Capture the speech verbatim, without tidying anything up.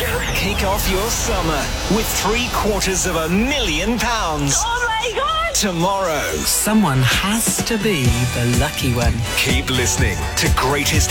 Kick off your summer with three quarters of a million pounds. Oh my God! Tomorrow. Someone has to be the lucky one. Keep listening to Greatest